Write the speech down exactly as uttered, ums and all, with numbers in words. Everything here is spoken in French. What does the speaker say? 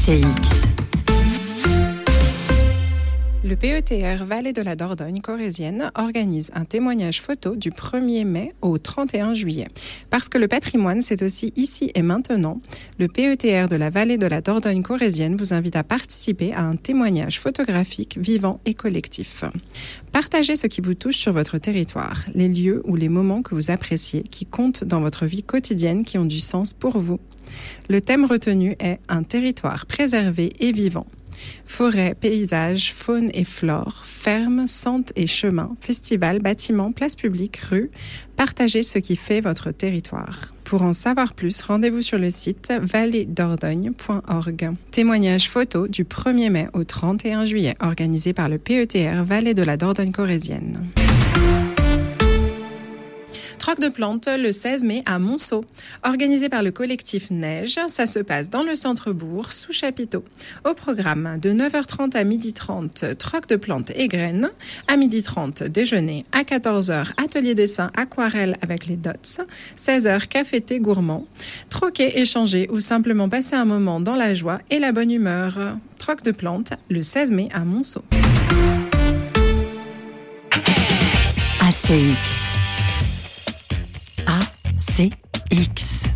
C X. Le P E T R Vallée de la Dordogne corrézienne organise un témoignage photo du premier mai au trente et un juillet. Parce que le patrimoine, c'est aussi ici et maintenant, le P E T R de la Vallée de la Dordogne corrézienne vous invite à participer à un témoignage photographique vivant et collectif. Partagez ce qui vous touche sur votre territoire, les lieux ou les moments que vous appréciez, qui comptent dans votre vie quotidienne, qui ont du sens pour vous. Le thème retenu est un territoire préservé et vivant. Forêts, paysages, faune et flore, fermes, centres et chemins, festivals, bâtiments, places publiques, rues. Partagez ce qui fait votre territoire. Pour en savoir plus, rendez-vous sur le site vallée dordogne point org. Témoignage photo du premier mai au trente et un juillet, organisé par le P E T R Vallée de la Dordogne corrézienne. Troc de plantes le seize mai à Monceau. Organisé par le collectif Neige, ça se passe dans le centre-bourg, sous chapiteau. Au programme, de neuf heures trente à midi trente, troc de plantes et graines. À midi trente, déjeuner. À quatorze heures, atelier dessin aquarelle avec les dots. seize heures, café thé gourmand. Troquer, échanger ou simplement passer un moment dans la joie et la bonne humeur. Troc de plantes le seize mai à Monceau. A C X. A C X.